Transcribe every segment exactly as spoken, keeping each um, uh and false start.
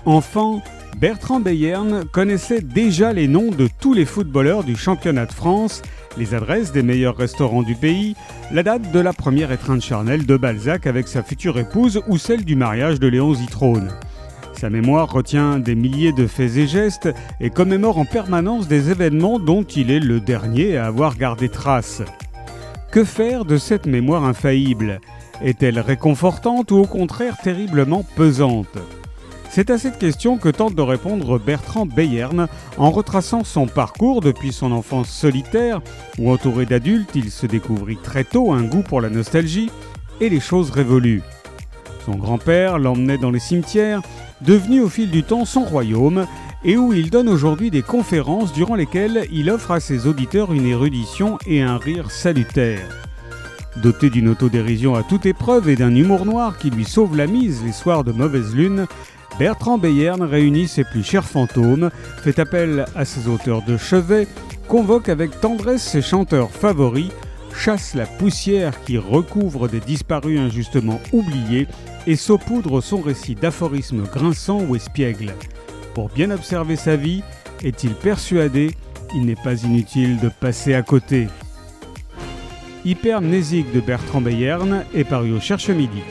Enfant, Bertrand Beyern connaissait déjà les noms de tous les footballeurs du championnat de France, les adresses des meilleurs restaurants du pays, la date de la première étreinte charnelle de Balzac avec sa future épouse ou celle du mariage de Léon Zitrone. Sa mémoire retient des milliers de faits et gestes et commémore en permanence des événements dont il est le dernier à avoir gardé trace. Que faire de cette mémoire infaillible ? Est-elle réconfortante ou au contraire terriblement pesante ? C'est à cette question que tente de répondre Bertrand Beyern en retraçant son parcours depuis son enfance solitaire, où entouré d'adultes, il se découvrit très tôt un goût pour la nostalgie et les choses révolues. Son grand-père l'emmenait dans les cimetières, devenu au fil du temps son royaume, et où il donne aujourd'hui des conférences durant lesquelles il offre à ses auditeurs une érudition et un rire salutaire. Doté d'une autodérision à toute épreuve et d'un humour noir qui lui sauve la mise les soirs de mauvaise lune, Bertrand Beyern réunit ses plus chers fantômes, fait appel à ses auteurs de chevet, convoque avec tendresse ses chanteurs favoris, chasse la poussière qui recouvre des disparus injustement oubliés et saupoudre son récit d'aphorismes grinçants ou espiègles. Pour bien observer sa vie, est-il persuadé, il n'est pas inutile de passer à côté. Hypermnésique de Bertrand Beyern est paru au Cherche Midi.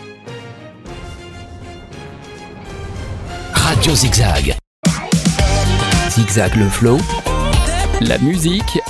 Radio Zigzag. Zigzag le flow. La musique